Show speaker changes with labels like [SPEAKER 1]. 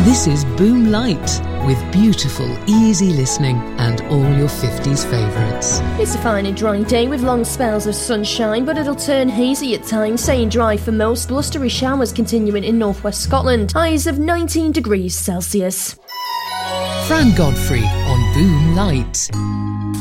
[SPEAKER 1] This is Boom Light, with beautiful, easy listening and all your 50s favourites.
[SPEAKER 2] It's a fine and dry day with long spells of sunshine, but it'll turn hazy at times, staying dry for most. Blustery showers continuing in northwest Scotland. Highs of 19 degrees Celsius.
[SPEAKER 1] Fran Godfrey on Boom Light.